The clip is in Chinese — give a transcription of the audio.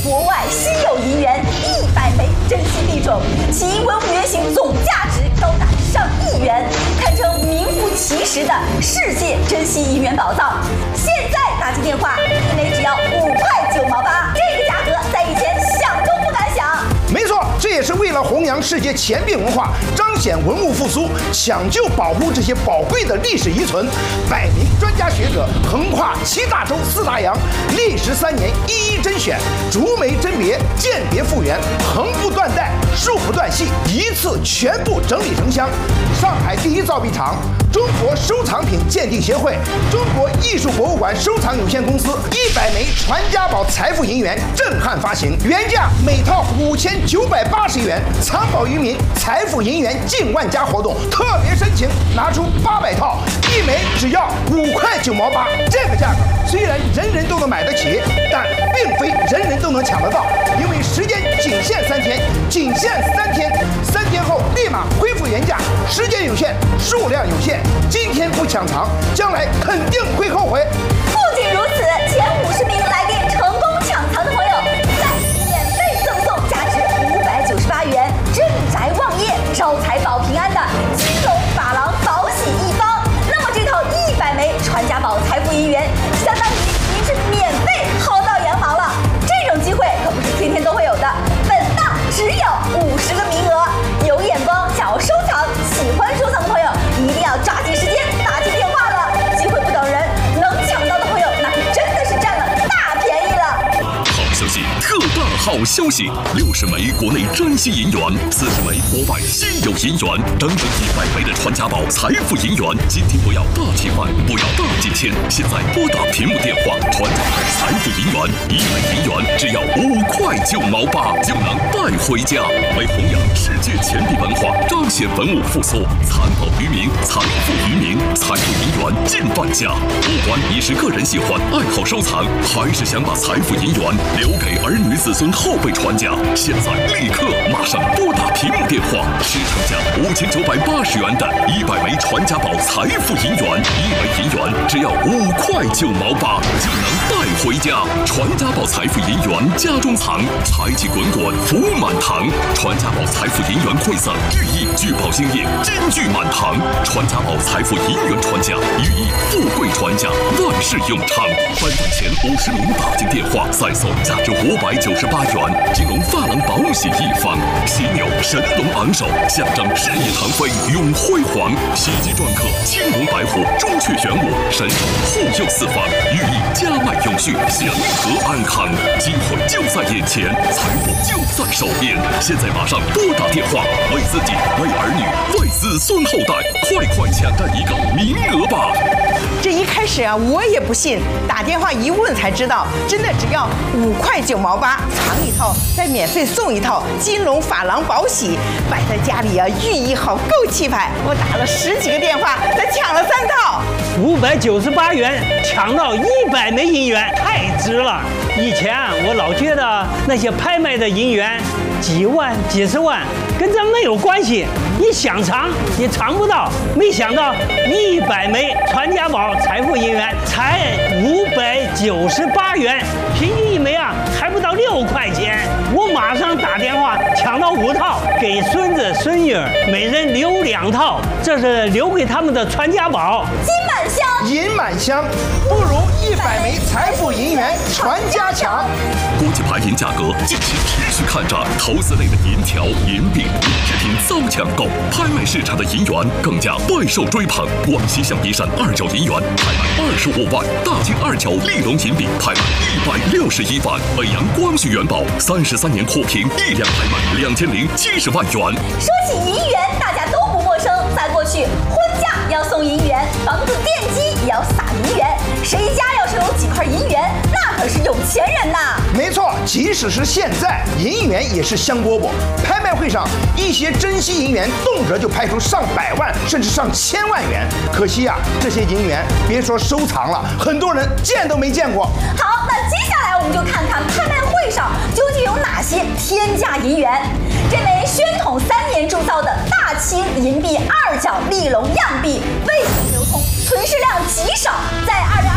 国外稀有银元100枚珍稀币种，其文物原型总价值高达上亿元，堪称名副其实的世界珍稀银元宝藏。现在打进电话，一枚只要5块9毛8，这个价格在以前想都不敢想。 没错，这也是为了弘扬世界钱币文化，彰显文物复苏，抢救保护这些宝贵的历史遗存。100名专家学者横跨7大洲4大洋，历时3年一一甄选，逐枚甄别，鉴别复原，横不断代，竖不断细，一次全部整理成箱。上海第一造币厂、中国收藏品鉴定协会、中国艺术博物馆收藏有限公司100枚传家宝财富银元震撼发行，原价每套5980元，藏宝于民，财富银元近万家活动特别申请，拿出800套，一枚只要5块9毛8。这个价格虽然人人都能买得起，但并非人人都能抢得到，因为时间仅限3天，仅限3天，3天后立马恢复原价，时间有限，数量有限，今天不抢藏，将来肯定会后悔。 不仅如此，前50名来电成功抢藏的朋友，再免费赠送价值598元镇宅旺业、招财保平安的金龙珐琅宝玺一方。那么这套100枚传家宝财富银元，相当于您是免费薅到羊毛了。这种机会可不是天天都会有的，本档只有50个名额。有眼光想要收藏、喜欢收藏的朋友，一定要抓紧时间打进电话了。机会不等人，能抢到的朋友，那可真的是占了大便宜了。 好消息，特大好消息！60枚国内珍稀银元，40枚国外稀有银元，整整100枚的传家宝财富银元。今天不要大气换，不要大几千，现在拨打屏幕电话，传家宝财富银元，1枚银元只要5块9毛8就能带回家。为弘扬世界钱币文化，彰显文物复苏，藏宝于民，财富于民，财富银元近万家。不管你是个人喜欢、爱好收藏，还是想把财富银元留给儿女子孙后辈传家，现在立刻马上拨打屏幕电话，市场价5980元的100枚传家宝财富银元，1枚银元只要5块9毛8就能带回家。传家宝财富银元家中藏，财气滚滚福满堂。传家宝财富银元馈赠，寓意聚宝兴业，金聚满堂。传家宝财富银元传家，寓意富贵传家，万事永昌。颁奖前50名打进电话，再送价值598元金龙珐琅宝玺一方。犀牛神龙昂首，象征事业腾飞永辉煌。喜极篆刻青龙白虎，朱雀玄武，神兽护佑四方，寓意家脉永续，祥和安康。机会就在眼前，财富就在手边。现在马上拨打电话，为自己、为儿女、为子孙后代，快抢占一个名额吧！ 这一开始啊，我也不信，打电话一问才知道，真的只要5块9毛8，藏一套再免费送一套金龙珐琅宝玺，摆在家里啊，寓意好，够气派。我打了10几个电话，才抢了3套 ，598元抢到100枚银元，太值了。以前啊，我老觉得那些拍卖的银元几万、几十万，跟咱没有关系。你想藏也藏不到，没想到100枚传家宝财富银元才598元，平均一枚啊还不到6块钱。我马上打电话抢到5套，给孙子孙女每人留2套，这是留给他们的传家宝。 金满箱， 银满箱，不如100枚财富银元传家强。 国际白银价格近期持续看涨，投资类的银条、银币、银制品遭抢购，拍卖市场的银元更加备受追捧。广西象鼻山2角银元拍卖25万，大金2角丽龙银币拍卖161万，北洋光绪元宝33年扩平1两拍卖2070万元。 说起银元，大家都不陌生，在过去，婚嫁要送银元，房子奠基也要撒银元，谁家要是有几块银元，那可是有钱人呐。 没错，即使是现在，银元也是香饽饽。拍卖会上，一些珍稀银元动辄就拍出上百万甚至上千万元。可惜啊，这些银元别说收藏了，很多人见都没见过。 好，那接下来我们就看看拍卖会上究竟有哪些天价银元。这枚宣统3年铸造的大清银币2角丽龙样币未曾流通，存世量极少，在2022